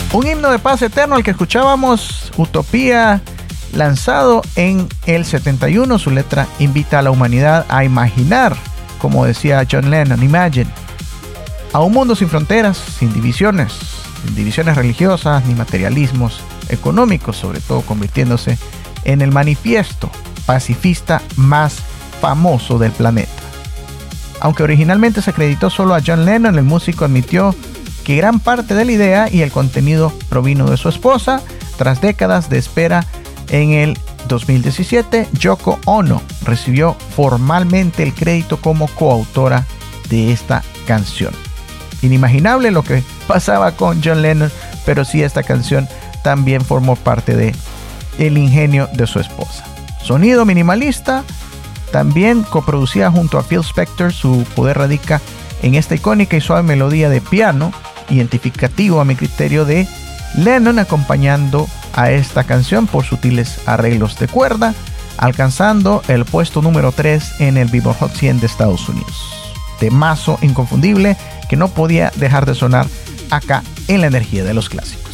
Un himno de paz eterno al que escuchábamos, Utopía, lanzado en el 71. Su letra invita a la humanidad a imaginar, como decía John Lennon, Imagine, a un mundo sin fronteras, sin divisiones religiosas ni materialismos económicos, sobre todo convirtiéndose en el manifiesto pacifista más famoso del planeta. Aunque originalmente se acreditó solo a John Lennon, el músico admitió que gran parte de la idea y el contenido provino de su esposa. Tras décadas de espera, en el 2017, Yoko Ono recibió formalmente el crédito como coautora de esta canción. Inimaginable lo que pasaba con John Lennon, pero sí, esta canción también formó parte de el ingenio de su esposa. Sonido minimalista, también coproducida junto a Phil Spector. Su poder radica en esta icónica y suave melodía de piano, identificativo a mi criterio de Lennon, acompañando a esta canción por sutiles arreglos de cuerda, alcanzando el puesto número 3 en el Billboard Hot 100 de Estados Unidos. Temazo inconfundible que no podía dejar de sonar acá en La Energía de los Clásicos.